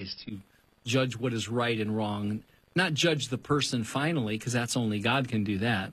eyes to judge what is right and wrong, not judge the person finally, because that's only God can do that.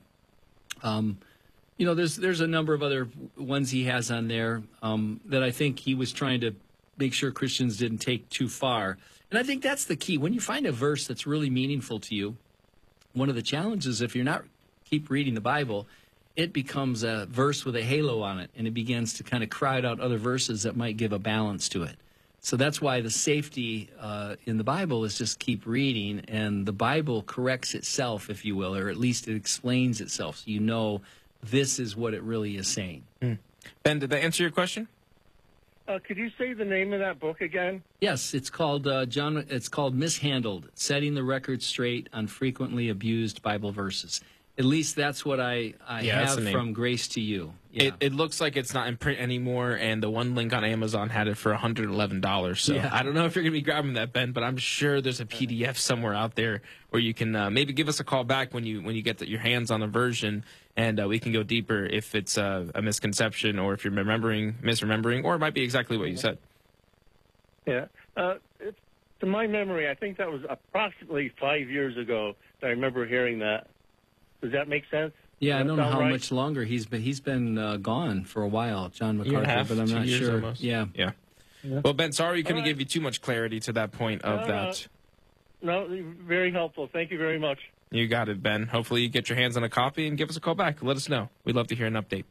There's a number of other ones he has on there that I think he was trying to make sure Christians didn't take too far. And I think that's the key. When you find a verse that's really meaningful to you, one of the challenges, if you're not keep reading the Bible, it becomes a verse with a halo on it, and it begins to kind of crowd out other verses that might give a balance to it. So that's why the safety in the Bible is just keep reading, and the Bible corrects itself, if you will, or at least it explains itself, so you know this is what it really is saying. Ben, did that answer your question? Could you say the name of that book again? Yes, it's called It's called Mishandled: Setting the Record Straight on Frequently Abused Bible Verses. At least that's what I have from Grace to You. Yeah. It looks like it's not in print anymore, and the one link on Amazon had it for $111. So I don't know if you're going to be grabbing that, Ben, but I'm sure there's a PDF somewhere out there where you can maybe give us a call back when you get your hands on a version, and we can go deeper if it's a misconception or if you're misremembering, or it might be exactly what you said. Yeah. To my memory, I think that was approximately 5 years ago that I remember hearing that. Does that make sense? Yeah, I don't know how much longer he's been gone for a while, John MacArthur, but I'm not sure. Almost. Yeah. Well, Ben, sorry we couldn't give you too much clarity to that point of that. No, very helpful. Thank you very much. You got it, Ben. Hopefully you get your hands on a copy and give us a call back. Let us know. We'd love to hear an update.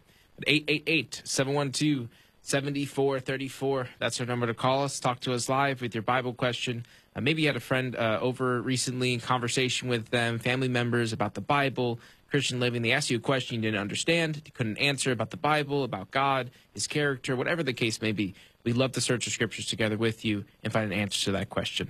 888-712-7434. That's our number to call us. Talk to us live with your Bible question. Maybe you had a friend over recently in conversation with them, family members about the Bible, Christian living. They asked you a question you didn't understand, you couldn't answer about the Bible, about God, his character, whatever the case may be. We'd love to search the scriptures together with you and find an answer to that question.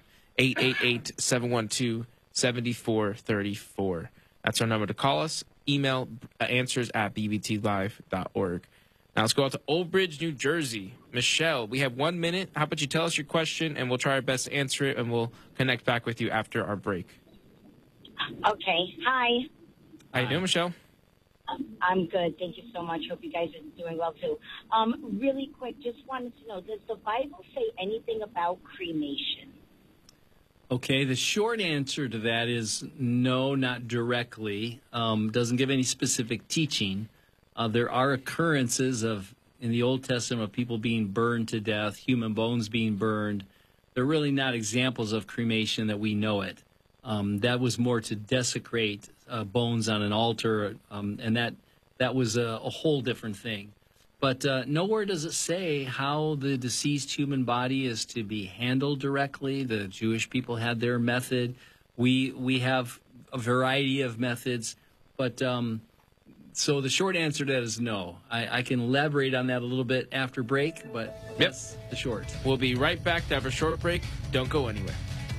888-712-7434. That's our number to call us. Email answers@bbtlive.org. Now let's go out to Old Bridge, New Jersey. Michelle, we have 1 minute. How about you tell us your question, and we'll try our best to answer it, and we'll connect back with you after our break. Okay. Hi. How you doing, Michelle? I'm good. Thank you so much. Hope you guys are doing well, too. Really quick, just wanted to know, does the Bible say anything about cremation? Okay, the short answer to that is no, not directly. Doesn't give any specific teaching. There are occurrences in the Old Testament of people being burned to death, human bones being burned. They're really not examples of cremation that we know it. That was more to desecrate bones on an altar, and that was a whole different thing. But nowhere does it say how the deceased human body is to be handled directly. The Jewish people had their method. We have a variety of methods, but so the short answer to that is no. I can elaborate on that a little bit after break, but that's the short. We'll be right back to have a short break. Don't go anywhere.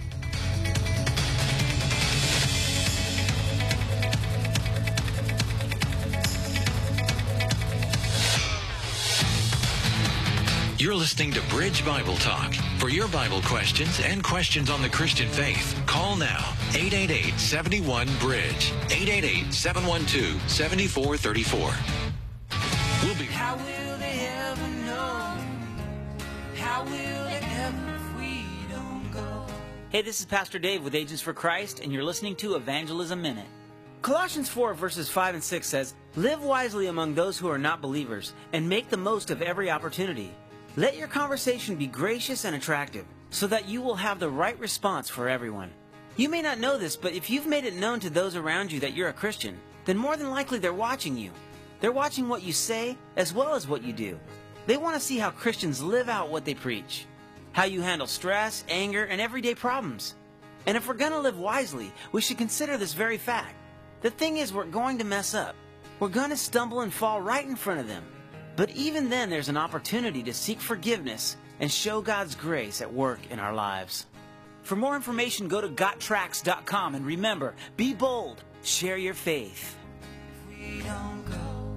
You're listening to Bridge Bible Talk. For your Bible questions and questions on the Christian faith, call now. 888-71-BRIDGE. 888-712-7434. We'll be... How will they ever know? How will they ever if we don't go? Hey, this is Pastor Dave with Agents for Christ, and you're listening to Evangelism Minute. Colossians 4 verses 5 and 6 says, "Live wisely among those who are not believers, and make the most of every opportunity. Let your conversation be gracious and attractive, so that you will have the right response for everyone." You may not know this, but if you've made it known to those around you that you're a Christian, then more than likely they're watching you. They're watching what you say as well as what you do. They want to see how Christians live out what they preach, how you handle stress, anger, and everyday problems. And if we're going to live wisely, we should consider this very fact. The thing is, we're going to mess up. We're going to stumble and fall right in front of them. But even then, there's an opportunity to seek forgiveness and show God's grace at work in our lives. For more information, go to GotTracks.com, and remember, be bold, share your faith. We don't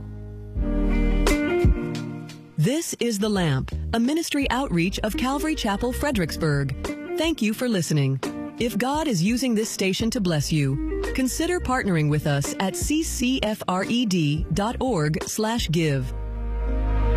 go. This is The Lamp, a ministry outreach of Calvary Chapel, Fredericksburg. Thank you for listening. If God is using this station to bless you, consider partnering with us at ccfred.org/give.